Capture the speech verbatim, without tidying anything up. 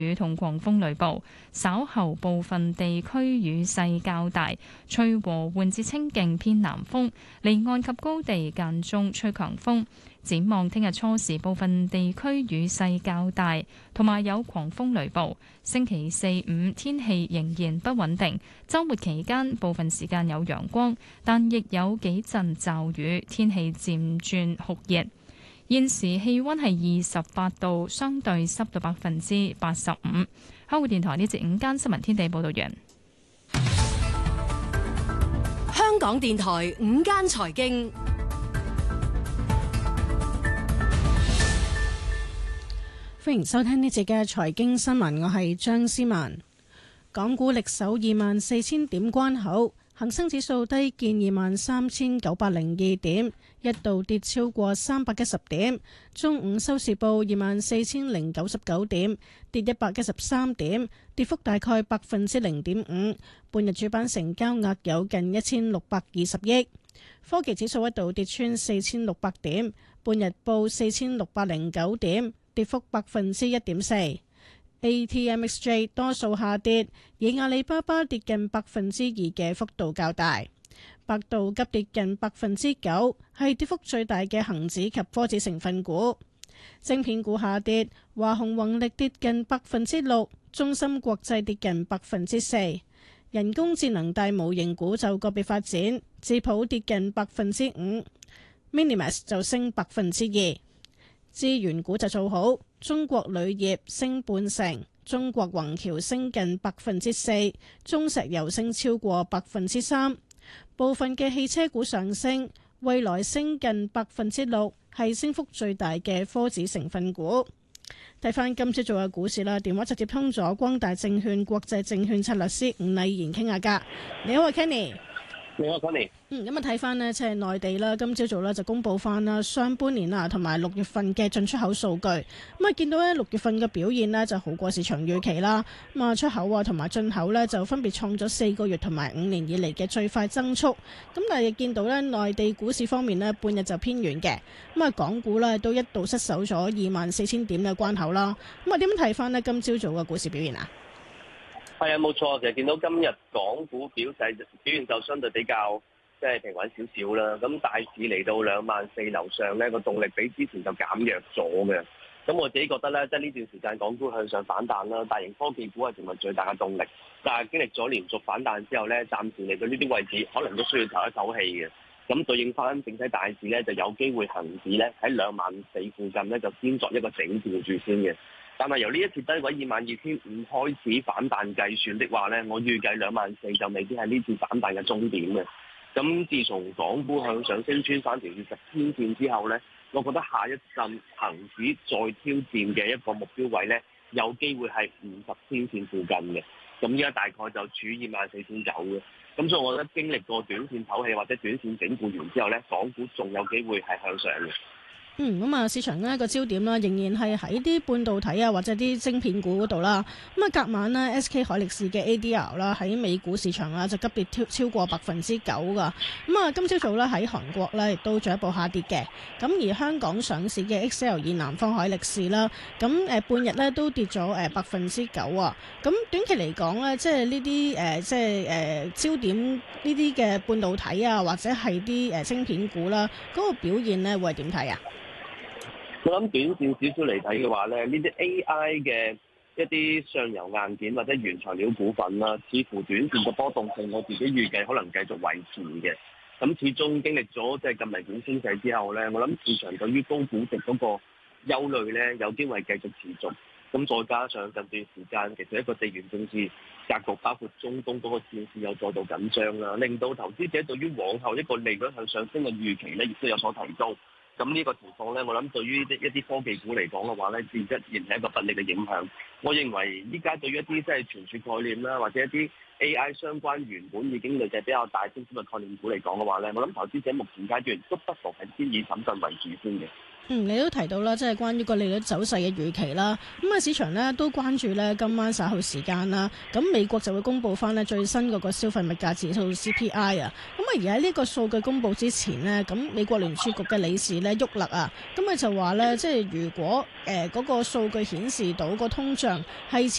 雨同狂風雷暴，稍後部分地區雨勢較大，吹和緩至清勁偏南風，離岸及高地間中吹強風。展望聽日初時部分地區雨勢較大，同埋有狂風雷暴。星期四五天氣仍然不穩定，週末期間部分時間有陽光，但亦有幾陣驟雨，天氣漸轉酷熱。現時氣溫係二十八度，相對濕度百分之八十五。香港電台呢節午間新聞天地報道完。 香港電台午間財經， 歡迎收聽呢節嘅財經新聞，我係張思文。港股力守二萬四千點關口。恒生指數低見二萬三千九百零二點，一度跌超過三百一十點。中午收市報二萬四千零九十九點，跌一百一十三點，跌幅大概百分之零點五。半日主板成交額有近一千六百二十億。科技指數一度跌穿四千六百點，半日報四千六百零九點，跌幅百分之一點四。A T M X J 多數下跌，以阿里巴巴跌近百分之二嘅幅度較大。百度急跌近百分之九，係跌幅最大嘅恒指及科指成分股。晶片股下跌，華虹宏力跌近百分之六，中芯國際跌近百分之四。人工智能大模型股就個別發展，智譜跌近百分之五 ，Minimax 就升百分之二。資源股就做好，中國鋁業升半成，中國宏橋升近百分之四，中石油升超過百分之三。部分嘅汽車股上升，蔚來升近百分之六，係升幅最大嘅科指成分股。睇翻今朝做嘅股市啦，電話直接通咗光大證券國際證券策略師伍禮賢傾下偈。你好啊 Kenny。 你好 Kenny。 嗯，咁啊睇翻呢，即係內地啦，今朝早咧就公布翻啦上半年啊同埋六月份嘅進出口數據。咁啊見到咧六月份嘅表現呢就好過市場預期啦。咁啊出口啊同埋進口呢就分別創咗四個月同埋五年以嚟嘅最快增速。咁但係亦見到咧內地股市方面呢，半日就偏軟嘅。咁啊港股呢都一度失守咗二萬四千點嘅關口啦。咁啊點樣睇翻呢？今朝早嘅股市表現啊？ 係啊，冇錯，其實見到今日港股表勢表現就相對比較即係平穩少少啦。咁大市嚟到兩萬四樓上咧，個動力比之前就減弱咗嘅。咁我自己覺得咧，即係呢段時間港股向上反彈啦，大型科技股係成為最大嘅動力。但係經歷咗連續反彈之後咧，暫時嚟到呢啲位置，可能都需要唞一唞氣嘅。咁對應翻整體大市咧，就有機會恆指咧喺兩萬四附近咧，就先作一個整固住先嘅。但係由呢一次低位二萬二千五開始反彈計算的話咧，我預計兩萬四就未必係呢次反彈嘅終點嘅。咁自從港股向上升穿翻條二十天線之後咧，我覺得下一陣恆指再挑戰嘅一個目標位咧，有機會係五十天線附近嘅。咁依家大概就處於二萬四千九嘅。咁所以我覺得經歷過短線唞氣或者短線整固完之後咧，港股仲有機會係向上嘅。 嗯，咁啊，市場呢個焦點啦，仍然係喺啲半導體啊，或者啲晶片股嗰度啦。咁啊，隔晚呢 S K 海力士嘅 A D R 啦，喺美股市場啊就急跌超超過百分之九噶。咁啊，今朝早咧喺韓國咧亦都進一步下跌嘅。咁而香港上市嘅 X L 以南方海力士啦，咁誒半日咧都跌咗誒百分之九啊。咁短期嚟講咧，即係呢啲誒即係誒焦點呢啲嘅半導體啊，或者係啲誒晶片股啦，嗰個表現咧會係點睇啊？ 我諗短線少少嚟睇嘅話咧，呢啲 A I 嘅一啲上游硬件或者原材料股份啦，似乎短線嘅波動性，我自己預計可能繼續維持嘅。咁始終經歷咗即係咁明顯升勢之後咧，我諗市場對於高估值嗰個憂慮咧，有機會繼續持續。咁再加上近段時間其實一個地緣政治格局，包括中東嗰個戰事有再度緊張啦，令到投資者對於往後一個利率向上升嘅預期咧，亦都有所提高。咁呢個情況咧，我諗對於一啲一啲科技股嚟講嘅話咧，自然係一個不利嘅影響。我認為依家對於一啲即係傳説概念啦，或者一啲 A I 相關原本已經累計比較大升幅嘅概念股嚟講嘅話咧，我諗投資者目前階段都不妨係先以審慎為主先嘅。 嗯，你都提到啦，即係關於個利率走勢嘅預期啦。咁啊，市場呢都關注呢今晚稍後時間啦。咁美國就會公布翻呢最新嗰個消費物價指數 C P I 啊。咁啊，而喺呢個數據公布之前呢，咁美國聯儲局嘅理事呢，沃勒啊，咁啊就話呢，即係如果誒嗰個數據顯示到個通脹係